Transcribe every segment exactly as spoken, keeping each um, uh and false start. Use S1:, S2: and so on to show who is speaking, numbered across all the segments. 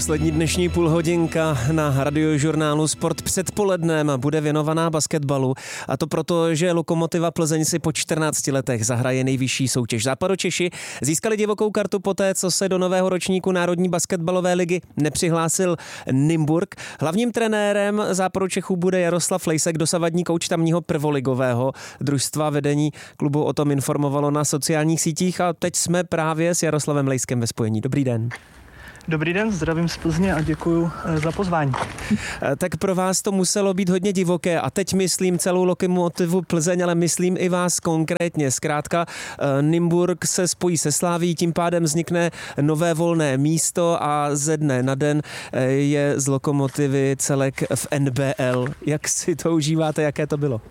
S1: Poslední dnešní půlhodinka na radiožurnálu Sport předpolednem bude věnovaná basketbalu. A to proto, že Lokomotiva Plzeň si po čtrnácti letech zahraje nejvyšší soutěž. Západočeši získali divokou kartu poté, co se do nového ročníku Národní basketbalové ligy nepřihlásil Nymburk. Hlavním trenérem Západočechů bude Jaroslav Lejsek, dosavadní kouč tamního prvoligového družstva. Vedení klubu o tom informovalo na sociálních sítích a teď jsme právě s Jaroslavem Lejskem ve spojení. Dobrý den.
S2: Dobrý den, zdravím z Plzně a děkuju za pozvání.
S1: Tak pro vás to muselo být hodně divoké a teď myslím celou Lokomotivu Plzeň, ale myslím i vás konkrétně. Zkrátka Nymburk se spojí se Slaví, tím pádem vznikne nové volné místo a ze dne na den je z Lokomotivy celek v N B L. Jak si to užíváte, jaké to bylo?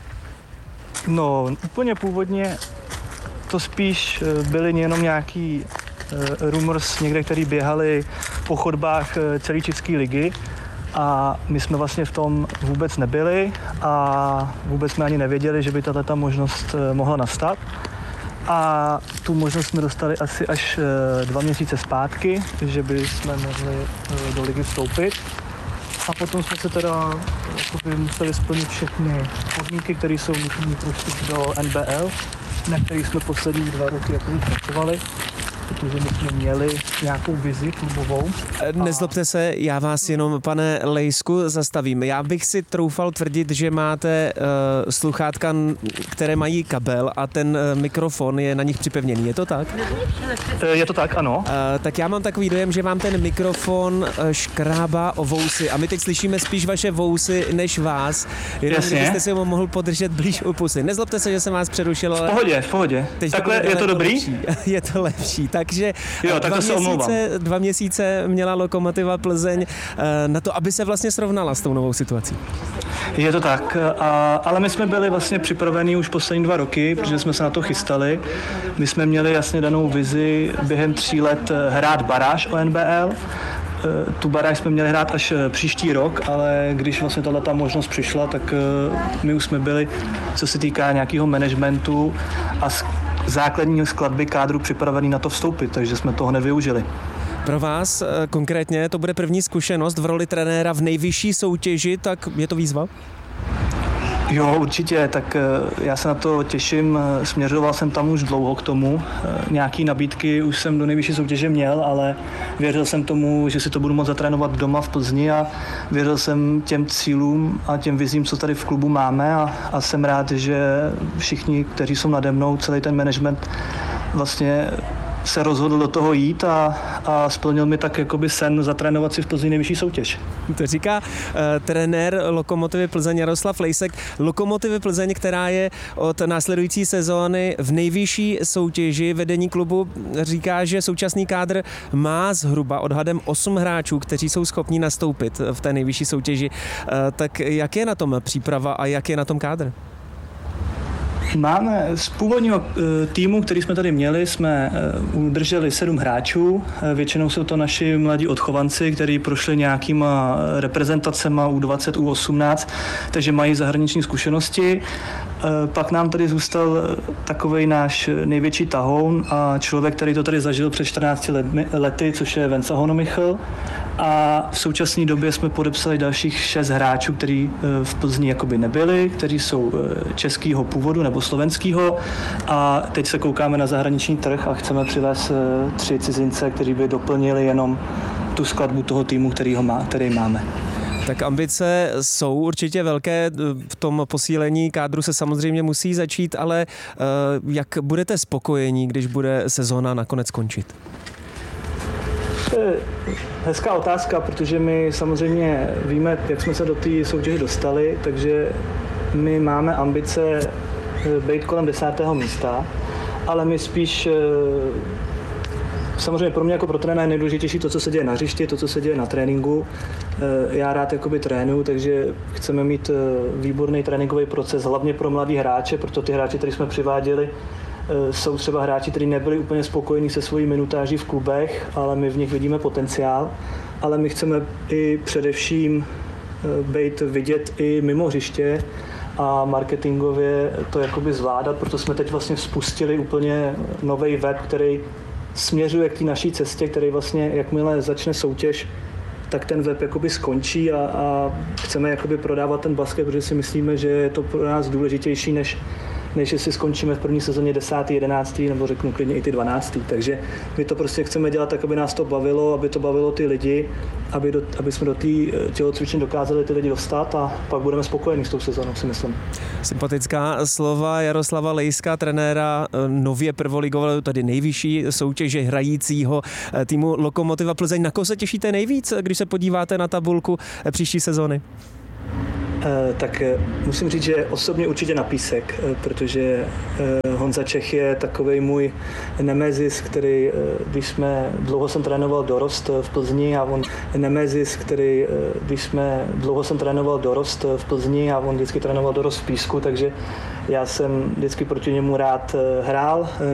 S2: No, úplně původně to spíš byly jenom nějaký rumors někde, který běhali po chodbách celé české ligy a my jsme vlastně v tom vůbec nebyli a vůbec jsme ani nevěděli, že by tato možnost mohla nastat. A tu možnost jsme dostali asi až dva měsíce zpátky, že by jsme mohli do ligy vstoupit. A potom jsme se teda jakoby, museli splnit všechny podmínky, které jsou nutné pro vstup do N B L, na kterých jsme poslední dva roky jako pracovali. Protože my jsme měli nějakou vizi klubovou.
S1: Nezlobte se, já vás jenom, pane Lejsku, zastavím. Já bych si troufal tvrdit, že máte uh, sluchátka, které mají kabel a ten uh, mikrofon je na nich připevněný. Je to tak?
S2: Je to tak, ano.
S1: Uh, tak já mám takový dojem, že vám ten mikrofon uh, škrábá o vousy a my teď slyšíme spíš vaše vousy než vás. Jenom kdybyste si ho mohl podržet blíž u pusy. Nezlobte se, že jsem vás přerušil, ale...
S2: V pohodě, v pohodě. Takhle je to dobrý?
S1: Lepší. Je to lepší. Takže
S2: jo, tak
S1: dva, měsíce, dva měsíce měla Lokomotiva Plzeň na to, aby se vlastně srovnala s tou novou situací.
S2: Je to tak, a, ale my jsme byli vlastně připraveni už poslední dva roky, protože jsme se na to chystali. My jsme měli jasně danou vizi během tří let hrát baráž o N B L. Tu baráž jsme měli hrát až příští rok, ale když vlastně tato možnost přišla, tak my už jsme byli, co se týká nějakého managementu a základní skladby kádru připravený na to vstoupit, takže jsme toho nevyužili.
S1: Pro vás konkrétně to bude první zkušenost v roli trenéra v nejvyšší soutěži, tak je to výzva?
S2: Jo, určitě, tak já se na to těším, směřoval jsem tam už dlouho k tomu, nějaký nabídky už jsem do nejvyšší soutěže měl, ale věřil jsem tomu, že si to budu moct zatrénovat doma v Plzni a věřil jsem těm cílům a těm vizím, co tady v klubu máme a, a jsem rád, že všichni, kteří jsou nade mnou, celý ten management vlastně se rozhodl do toho jít a, a splnil mi tak jakoby sen zatrénovat si v Plzni nejvyšší soutěž.
S1: To říká uh, trenér Lokomotivy Plzeň Jaroslav Lejsek. Lokomotivy Plzeň, která je od následující sezóny v nejvyšší soutěži, vedení klubu říká, že současný kádr má zhruba odhadem osm hráčů, kteří jsou schopni nastoupit v té nejvyšší soutěži. Uh, tak jak je na tom příprava a jak je na tom kádr?
S2: Máme z původního týmu, který jsme tady měli, jsme udrželi sedm hráčů. Většinou jsou to naši mladí odchovanci, kteří prošli nějakýma reprezentacema U dvacet, U osmnáct, takže mají zahraniční zkušenosti. Pak nám tady zůstal takovej náš největší tahoun a člověk, který to tady zažil před čtrnácti lety, což je Venca Honomichl. A v současné době jsme podepsali dalších šest hráčů, kteří v Plzni jakoby nebyli, kteří jsou českého původu nebo slovenského. A teď se koukáme na zahraniční trh a chceme přivést tři cizince, kteří by doplnili jenom tu skladbu toho týmu, který, ho má, který máme.
S1: Tak ambice jsou určitě velké, v tom posílení kádru se samozřejmě musí začít, ale jak budete spokojení, když bude sezóna nakonec končit?
S2: To je hezká otázka, protože my samozřejmě víme, jak jsme se do té soutěže dostali, takže my máme ambice být kolem desátého místa, ale my spíš, samozřejmě pro mě jako pro trenéra je nejdůležitější to, co se děje na hřišti, to, co se děje na tréninku. Já rád jakoby trénuju, takže chceme mít výborný tréninkový proces, hlavně pro mladý hráče, proto ty hráči, který jsme přiváděli, jsou třeba hráči, kteří nebyli úplně spokojení se svojí minutáží v klubech, ale my v nich vidíme potenciál. Ale my chceme i především být vidět i mimo hřiště a marketingově to jakoby zvládat, proto jsme teď vlastně spustili úplně nový web, který směřuje k té naší cestě, který vlastně, jakmile začne soutěž, tak ten web jakoby skončí a, a chceme jakoby prodávat ten basket, protože si myslíme, že je to pro nás důležitější, než, než jestli skončíme v první sezóně desátý, jedenáctý nebo řeknu klidně i ty dvanáctý. Takže my to prostě chceme dělat tak, aby nás to bavilo, aby to bavilo ty lidi, aby, do, aby jsme do té tělocvičny dokázali ty lidi dostat a pak budeme spokojení s tou sezónou, si myslím.
S1: Sympatická slova Jaroslava Lejska, trenéra nově prvoligového, tedy nejvyšší soutěže hrajícího týmu Lokomotiva Plzeň. Na koho se těšíte nejvíc, když se podíváte na tabulku příští sezóny?
S2: Tak musím říct, že osobně určitě na Písek, protože Honza Čech je takovej můj nemezis, který, když jsme, dlouho jsem trénoval dorost v Plzni a on nemezis, který, když jsme, dlouho jsem trénoval dorost v Plzni a on vždycky trénoval dorost v Písku, takže já jsem vždycky proti němu rád hrál.